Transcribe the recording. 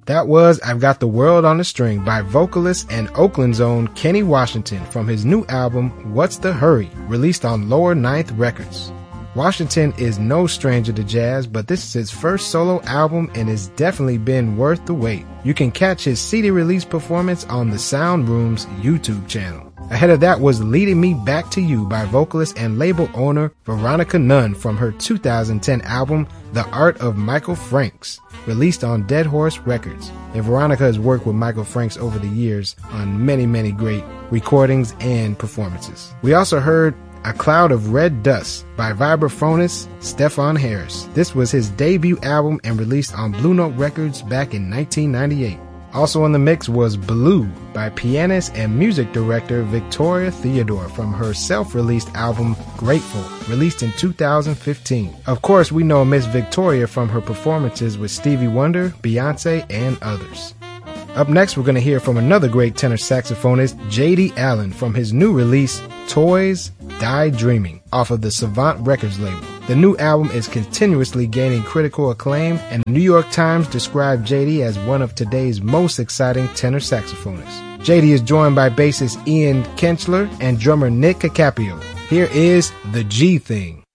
That was I've Got the World on a String by vocalist and Oakland's own Kenny Washington from his new album, What's the Hurry, released on Lower Ninth Records. Washington is no stranger to jazz, but this is his first solo album and has definitely been worth the wait. You can catch his CD release performance on the Sound Room's YouTube channel. Ahead of that was Leading Me Back to You by vocalist and label owner Veronica Nunn from her 2010 album, The Art of Michael Franks, released on Dead Horse Records. And Veronica has worked with Michael Franks over the years on many great recordings and performances. We also heard A Cloud of Red Dust by vibraphonist Stefan Harris. This was his debut album and released on Blue Note Records back in 1998. Also in the mix was Blue by pianist and music director Victoria Theodore from her self-released album Grateful, released in 2015. Of course, we know Miss Victoria from her performances with Stevie Wonder, Beyonce, and others. Up next, we're going to hear from another great tenor saxophonist, J.D. Allen, from his new release, Toys Die Dreaming, off of the Savant Records label. The new album is continuously gaining critical acclaim, and the New York Times described J.D. as one of today's most exciting tenor saxophonists. J.D. is joined by bassist Ian Kenchler and drummer Nick Cacapio. Here is The G Thing.